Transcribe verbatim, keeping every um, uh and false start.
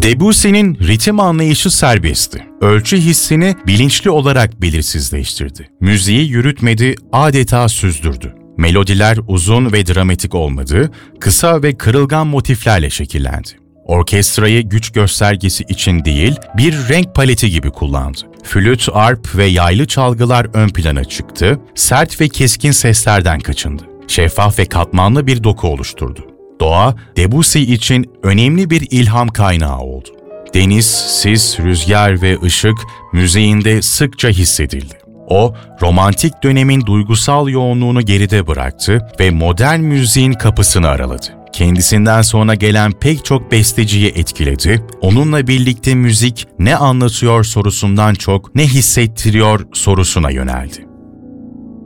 Debussy'nin ritim anlayışı serbestti. Ölçü hissini bilinçli olarak belirsizleştirdi. Müziği yürütmedi, adeta süzdürdü. Melodiler uzun ve dramatik olmadı, kısa ve kırılgan motiflerle şekillendi. Orkestrayı güç göstergesi için değil, bir renk paleti gibi kullandı. Flüt, arp ve yaylı çalgılar ön plana çıktı, sert ve keskin seslerden kaçındı. Şeffaf ve katmanlı bir doku oluşturdu. Doğa, Debussy için önemli bir ilham kaynağı oldu. Deniz, sis, rüzgar ve ışık müziğinde sıkça hissedildi. O, romantik dönemin duygusal yoğunluğunu geride bıraktı ve modern müziğin kapısını araladı. Kendisinden sonra gelen pek çok besteciyi etkiledi, onunla birlikte müzik ne anlatıyor sorusundan çok ne hissettiriyor sorusuna yöneldi.